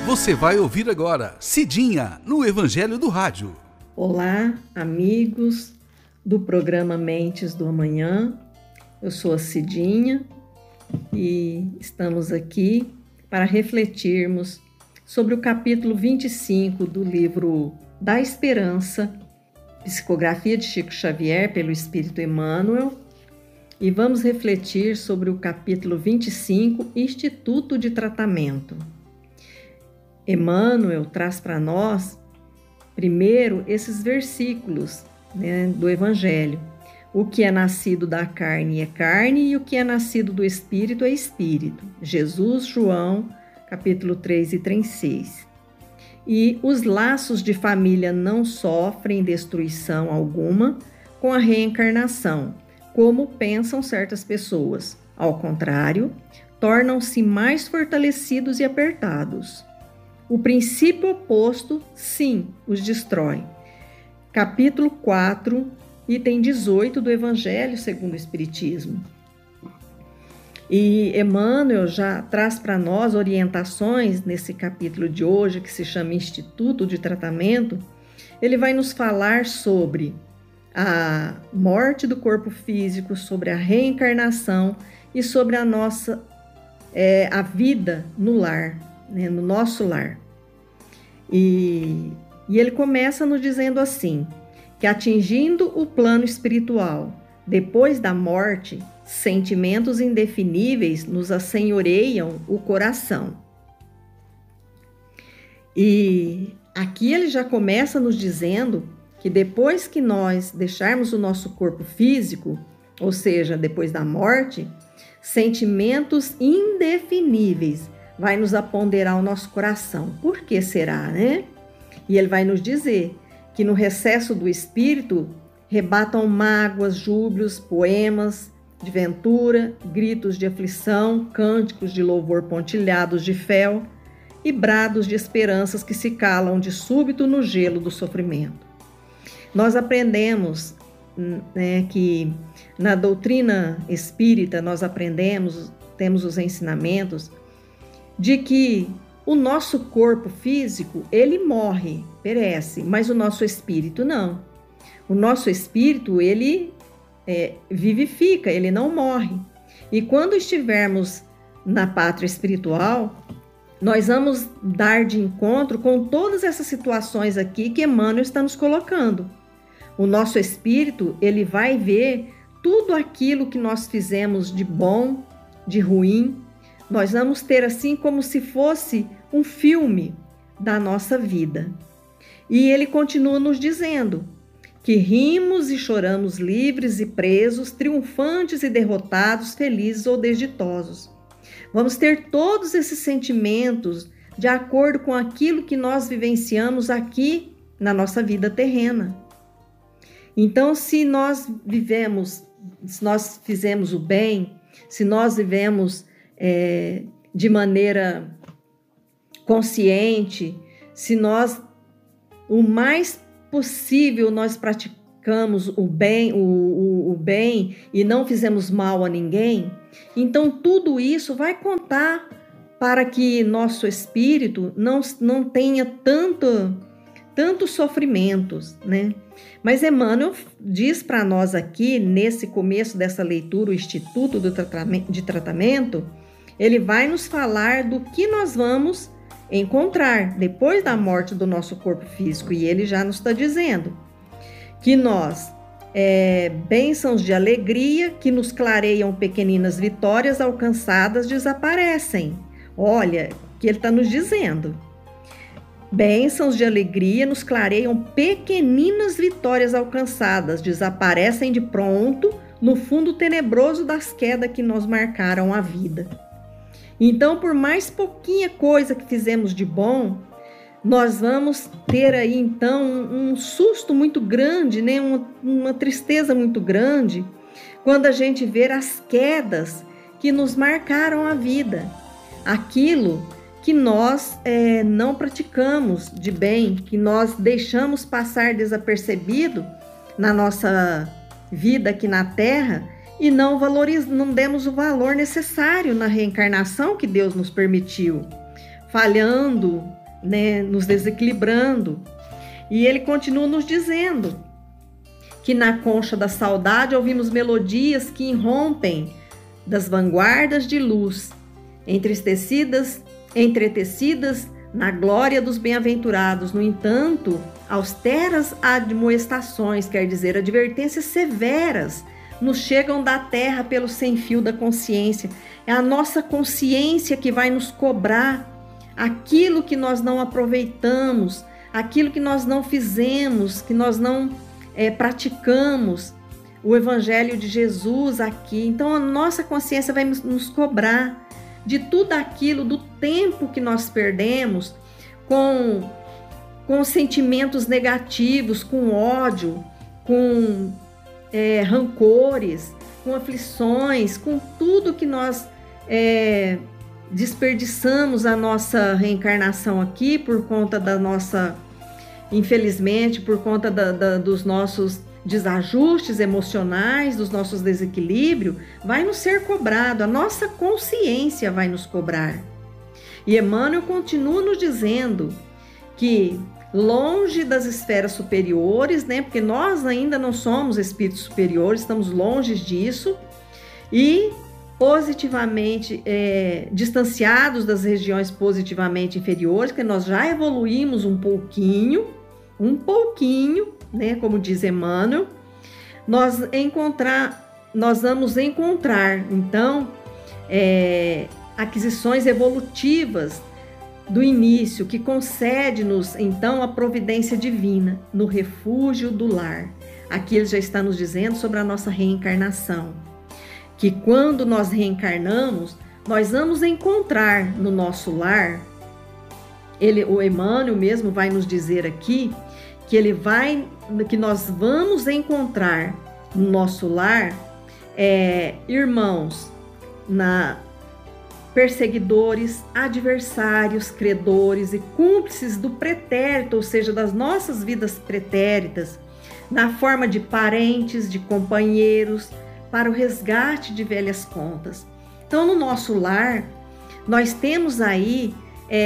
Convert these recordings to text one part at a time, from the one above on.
Você vai ouvir agora Cidinha no Evangelho do Rádio. Olá, amigos do programa Mentes do Amanhã. Eu sou a Cidinha e estamos aqui para refletirmos sobre o capítulo 25 do livro Da Esperança, psicografia de Chico Xavier pelo Espírito Emmanuel, e vamos refletir sobre o capítulo 25, Instituto de Tratamento. Emmanuel traz para nós, primeiro, esses versículos, do Evangelho. O que é nascido da carne é carne e o que é nascido do Espírito é Espírito. Jesus, João, capítulo 3 e 36. E os laços de família não sofrem destruição alguma com a reencarnação, como pensam certas pessoas. Ao contrário, tornam-se mais fortalecidos e apertados. O princípio oposto, sim, os destrói. Capítulo 4, item 18 do Evangelho segundo o Espiritismo. E Emmanuel já traz para nós orientações nesse capítulo de hoje, que se chama Instituto de Tratamento. Ele vai nos falar sobre a morte do corpo físico, sobre a reencarnação e sobre a nossa a vida no lar, no nosso lar. E ele começa nos dizendo assim, que atingindo o plano espiritual, depois da morte, sentimentos indefiníveis nos assenhoreiam o coração. E aqui ele já começa nos dizendo que depois que nós deixarmos o nosso corpo físico, ou seja, depois da morte, sentimentos indefiníveis vai nos aponderar o nosso coração. Por que será, né? E ele vai nos dizer que no recesso do espírito rebatam mágoas, júbilos, poemas de ventura, gritos de aflição, cânticos de louvor pontilhados de fel e brados de esperanças que se calam de súbito no gelo do sofrimento. Nós aprendemos, que na doutrina espírita temos os ensinamentos de que o nosso corpo físico, ele morre, perece, mas o nosso espírito não. O nosso espírito, ele vivifica, ele não morre. E quando estivermos na pátria espiritual, nós vamos dar de encontro com todas essas situações aqui que Emmanuel está nos colocando. O nosso espírito, ele vai ver tudo aquilo que nós fizemos de bom, de ruim. Nós vamos ter assim como se fosse um filme da nossa vida. E ele continua nos dizendo que rimos e choramos livres e presos, triunfantes e derrotados, felizes ou desditosos. Vamos ter todos esses sentimentos de acordo com aquilo que nós vivenciamos aqui na nossa vida terrena. Então, se nós fizemos o bem, se nós vivemos de maneira consciente, se nós, o mais possível, nós praticamos o bem e não fizemos mal a ninguém, então tudo isso vai contar para que nosso espírito não tenha tantos sofrimentos, né? Mas Emmanuel diz para nós aqui, nesse começo dessa leitura, o Instituto de Tratamento, ele vai nos falar do que nós vamos encontrar depois da morte do nosso corpo físico. E ele já nos está dizendo que nós, bênçãos de alegria que nos clareiam pequeninas vitórias alcançadas desaparecem. Olha o que ele está nos dizendo. Bênçãos de alegria nos clareiam pequeninas vitórias alcançadas, desaparecem de pronto no fundo tenebroso das quedas que nos marcaram a vida. Então, por mais pouquinha coisa que fizemos de bom, nós vamos ter aí, então, um susto muito grande, né? Uma tristeza muito grande, quando a gente ver as quedas que nos marcaram a vida. Aquilo que nós não praticamos de bem, que nós deixamos passar desapercebido na nossa vida aqui na Terra, e não demos o valor necessário na reencarnação que Deus nos permitiu. falhando, né, nos desequilibrando. E ele continua nos dizendo que na concha da saudade ouvimos melodias que irrompem das vanguardas de luz, entretecidas na glória dos bem-aventurados. No entanto, austeras admoestações, quer dizer, advertências severas, nos chegam da terra pelo sem-fio da consciência. É a nossa consciência que vai nos cobrar aquilo que nós não aproveitamos, aquilo que nós não fizemos, que nós não praticamos, o Evangelho de Jesus aqui. Então a nossa consciência vai nos cobrar de tudo aquilo, do tempo que nós perdemos com sentimentos negativos, com ódio, com rancores, com aflições, com tudo que nós desperdiçamos a nossa reencarnação aqui por conta da nossa, infelizmente, por conta dos nossos desajustes emocionais, dos nossos desequilíbrios, vai nos ser cobrado, a nossa consciência vai nos cobrar. E Emmanuel continua nos dizendo que longe das esferas superiores, né, porque nós ainda não somos espíritos superiores, estamos longe disso, e positivamente distanciados das regiões positivamente inferiores, que nós já evoluímos um pouquinho, né, como diz Emmanuel, nós vamos encontrar, então, aquisições evolutivas do início, que concede-nos, então, a providência divina no refúgio do lar. Aqui ele já está nos dizendo sobre a nossa reencarnação, que quando nós reencarnamos, nós vamos encontrar no nosso lar, o Emmanuel mesmo vai nos dizer aqui, que nós vamos encontrar no nosso lar irmãos perseguidores, adversários, credores e cúmplices do pretérito, ou seja, das nossas vidas pretéritas, na forma de parentes, de companheiros, para o resgate de velhas contas. Então, no nosso lar, nós temos aí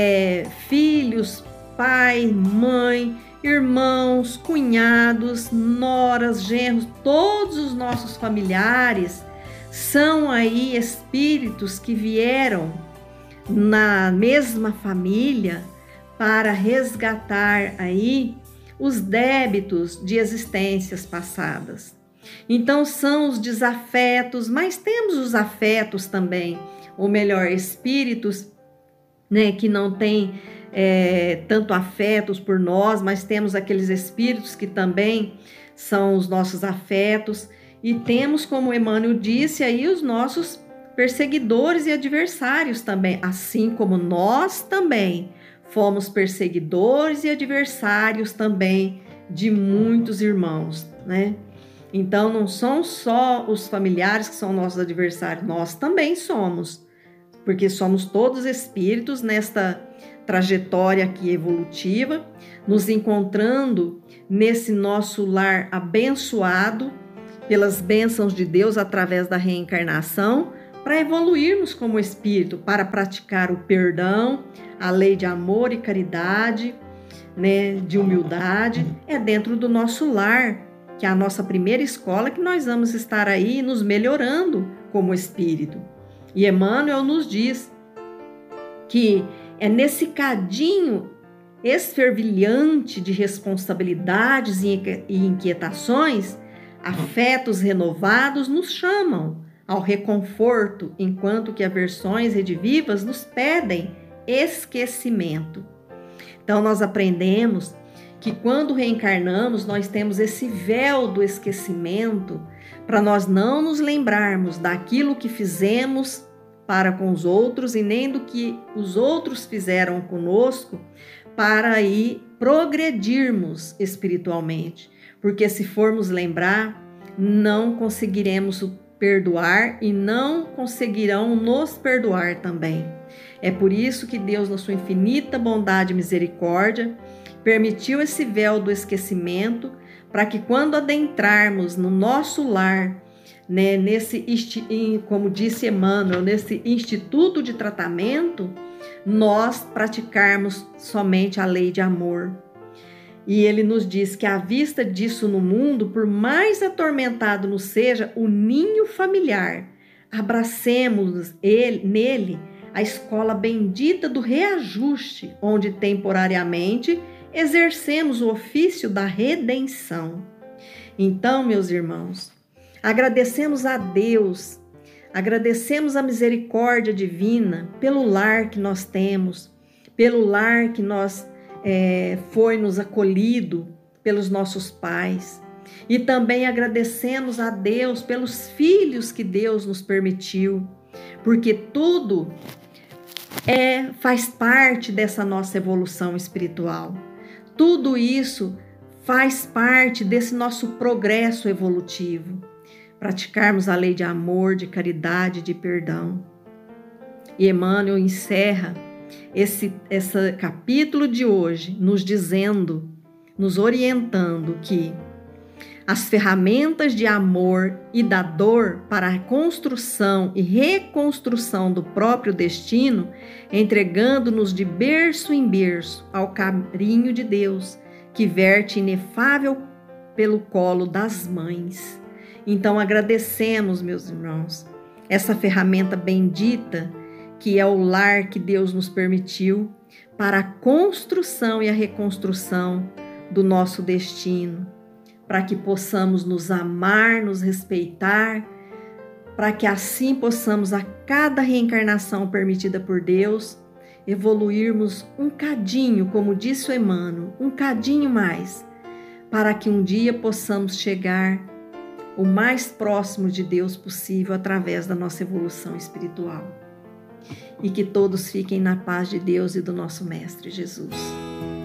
filhos, pai, mãe, irmãos, cunhados, noras, genros, todos os nossos familiares são aí espíritos que vieram na mesma família para resgatar aí os débitos de existências passadas. Então são os desafetos, mas temos os afetos também, ou melhor, espíritos, né, que não têm tanto afetos por nós, mas temos aqueles espíritos que também são os nossos afetos, e temos, como Emmanuel disse, aí os nossos perseguidores e adversários também, assim como nós também fomos perseguidores e adversários também de muitos irmãos, né? Então não são só os familiares que são nossos adversários, nós também somos, porque somos todos espíritos nesta trajetória aqui evolutiva, nos encontrando nesse nosso lar abençoado pelas bênçãos de Deus através da reencarnação, para evoluirmos como espírito, para praticar o perdão, a lei de amor e caridade, né, de humildade, é dentro do nosso lar, que é a nossa primeira escola, que nós vamos estar aí nos melhorando como espírito. E Emmanuel nos diz que é nesse cadinho esfervilhante de responsabilidades e inquietações, afetos renovados nos chamam ao reconforto, enquanto que aversões redivivas nos pedem esquecimento. Então nós aprendemos que quando reencarnamos, nós temos esse véu do esquecimento para nós não nos lembrarmos daquilo que fizemos para com os outros e nem do que os outros fizeram conosco, para aí progredirmos espiritualmente. Porque se formos lembrar, não conseguiremos perdoar e não conseguirão nos perdoar também. É por isso que Deus, na sua infinita bondade e misericórdia, permitiu esse véu do esquecimento, para que quando adentrarmos no nosso lar, né, como disse Emmanuel, nesse instituto de tratamento, nós praticarmos somente a lei de amor. E ele nos diz que à vista disso no mundo, por mais atormentado nos seja o ninho familiar, abracemos nele a escola bendita do reajuste, onde temporariamente exercemos o ofício da redenção. Então, meus irmãos, agradecemos a Deus, agradecemos a misericórdia divina pelo lar que nós temos, pelo lar que foi nos acolhido pelos nossos pais. E também agradecemos a Deus pelos filhos que Deus nos permitiu, porque tudo faz parte dessa nossa evolução espiritual. Tudo isso faz parte desse nosso progresso evolutivo. Praticarmos a lei de amor, de caridade, de perdão. E Emmanuel encerra esse capítulo de hoje nos dizendo, nos orientando que as ferramentas de amor e da dor para a construção e reconstrução do próprio destino, entregando-nos de berço em berço ao carinho de Deus, que verte inefável pelo colo das mães. Então agradecemos, meus irmãos, essa ferramenta bendita que é o lar que Deus nos permitiu para a construção e a reconstrução do nosso destino, para que possamos nos amar, nos respeitar, para que assim possamos a cada reencarnação permitida por Deus, evoluirmos um cadinho, como disse o Emmanuel, um cadinho mais, para que um dia possamos chegar o mais próximo de Deus possível através da nossa evolução espiritual. E que todos fiquem na paz de Deus e do nosso Mestre Jesus.